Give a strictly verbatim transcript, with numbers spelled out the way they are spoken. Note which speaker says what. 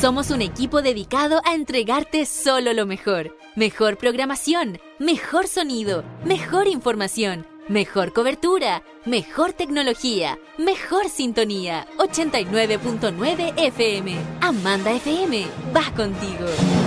Speaker 1: Somos un equipo dedicado a entregarte solo lo mejor. Mejor programación, mejor sonido, mejor información, mejor cobertura, mejor tecnología, mejor sintonía. ochenta y nueve punto nueve F M. Amanda F M, va contigo.